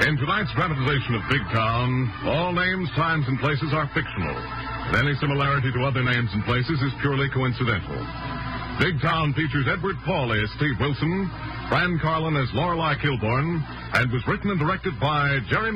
In tonight's dramatization of Big Town, all names, times, and places are fictional. And any similarity to other names and places is purely coincidental. Big Town features Edward Pauley as Steve Wilson, Fran Carlin as Lorelei Kilborn, and was written and directed by Jerry